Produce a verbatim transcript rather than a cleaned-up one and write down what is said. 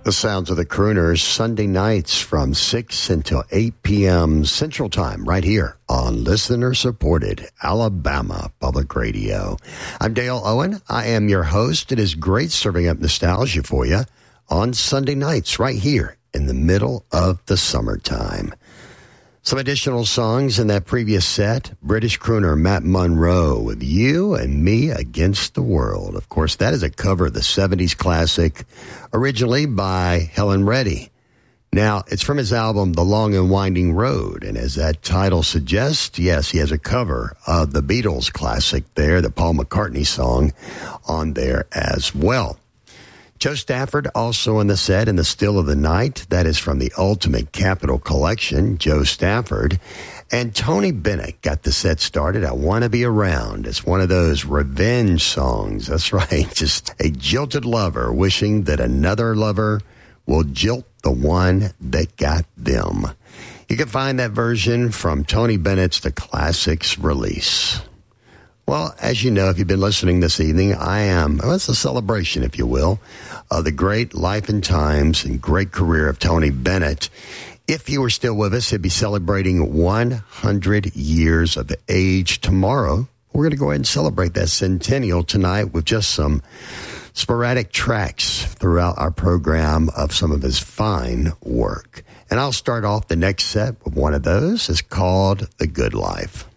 The sounds of the Crooners, Sunday nights from six until eight p.m. Central Time, right here on listener-supported Alabama Public Radio. I'm Dale Owen. I am your host. It is great serving up nostalgia for you on Sunday nights, right here in the middle of the summertime. Some additional songs in that previous set. British crooner Matt Monro with You and Me Against the World. Of course, that is a cover of the seventies classic, originally by Helen Reddy. Now, it's from his album, The Long and Winding Road. And as that title suggests, yes, he has a cover of the Beatles classic there, the Paul McCartney song, on there as well. Joe Stafford also on the set in The Still of the Night. That is from the Ultimate Capitol Collection, Joe Stafford. And Tony Bennett got the set started. I Want to Be Around. It's one of those revenge songs. That's right. Just a jilted lover wishing that another lover will jilt the one that got them. You can find that version from Tony Bennett's The Classics release. Well, as you know, if you've been listening this evening, I am, well, it's a celebration, if you will, of the great life and times and great career of Tony Bennett. If he were still with us, he'd be celebrating one hundred years of age tomorrow. We're going to go ahead and celebrate that centennial tonight with just some sporadic tracks throughout our program of some of his fine work. And I'll start off the next set with one of those. It's called The Good Life.